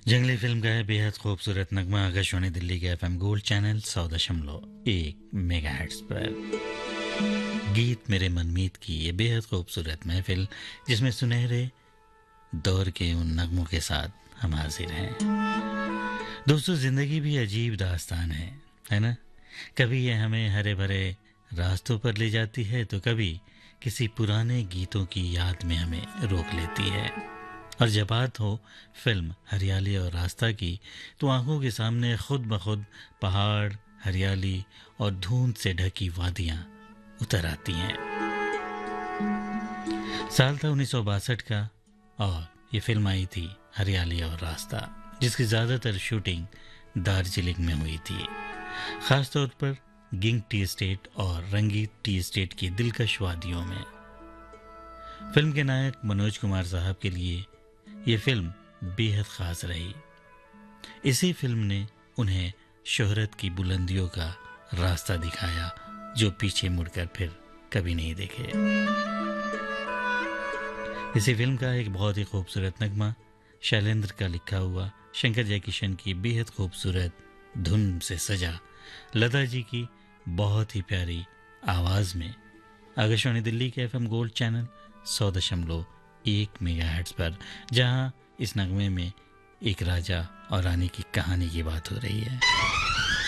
जंगली फिल्म का है बेहद खूबसूरत नगमा आकाशवाणी दिल्ली के एफएम गोल्ड चैनल 100.1 मेगाहर्ट्ज पर। गीत मेरे मनमीत की ये बेहद खूबसूरत महफिल जिसमें सुनहरे दौर के उन नगमों के साथ हम हाजिर हैं। दोस्तों, जिंदगी भी अजीब दास्तान है ना? कभी ये हमें हरे भरे रास्तों पर ले जाती है तो कभी किसी पुराने गीतों की याद में हमें रोक लेती है। और जब बात हो फिल्म हरियाली और रास्ता की तो आंखों के सामने खुद ब खुद पहाड़, हरियाली और धुंध से ढकी वादियां उतर आती हैं। साल था 1962 का और ये फिल्म आई थी हरियाली और रास्ता, जिसकी ज़्यादातर शूटिंग दार्जिलिंग में हुई थी, ख़ासतौर पर गिंग टी एस्टेट और रंगीत टी एस्टेट की दिलकश वादियों में। फिल्म के नायक मनोज कुमार साहब के लिए ये फिल्म बेहद ख़ास रही। इसी फिल्म ने उन्हें शोहरत की बुलंदियों का रास्ता दिखाया जो पीछे मुड़कर फिर कभी नहीं देखे। इसी फिल्म का एक बहुत ही खूबसूरत नगमा शैलेंद्र का लिखा हुआ शंकर जयकिशन की बेहद खूबसूरत धुन से सजा लता जी की बहुत ही प्यारी आवाज़ में आकाशवाणी दिल्ली के एफएम गोल्ड चैनल 100.1 मेगाहर्ट्ज पर, जहां इस नगमे में एक राजा और रानी की कहानी की बात हो रही है।